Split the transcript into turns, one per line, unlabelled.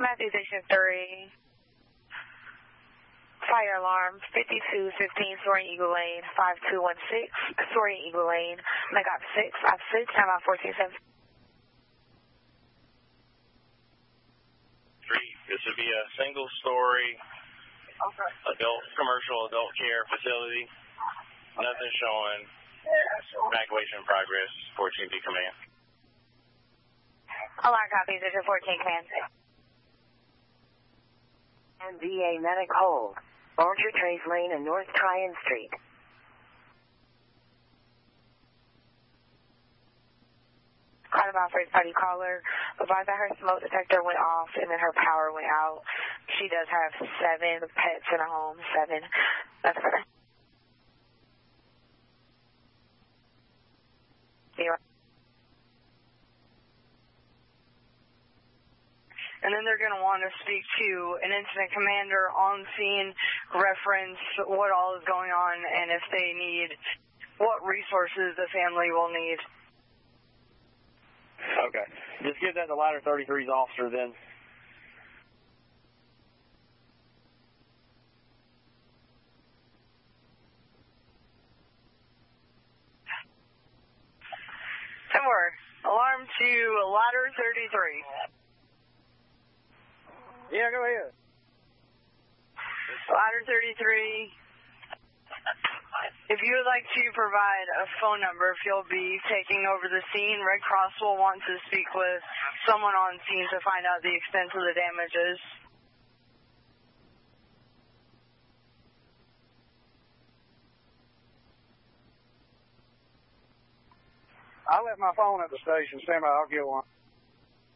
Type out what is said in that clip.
Matthew Station 3. Fire alarm 5215 Soaring Eagle Lane 5216 Soaring Eagle Lane Mega 656 time out 1417.
This would be a single-story commercial adult care facility. Nothing showing. Evacuation in progress. 14B command.
Alarm copy. Station 14 command.
And VA medic hold. Orchard Trace Lane and North Tryon Street.
Caught about first party caller. Advised that her smoke detector went off and then her power went out. She does have 7 pets in her home. 7. That's her.
And then they're going to want to speak to an incident commander on scene, reference what all is going on, and if they need, what resources the family will need.
Okay. Just give that to Ladder 33's officer then.
Somewhere. Alarm to Ladder 33.
Yeah, go ahead.
Ladder 33. If you would like to provide a phone number, if you'll be taking over the scene, Red Cross will want to speak with someone on scene to find out the extent of the damages.
I left my phone at the station. Stand by, I'll get one.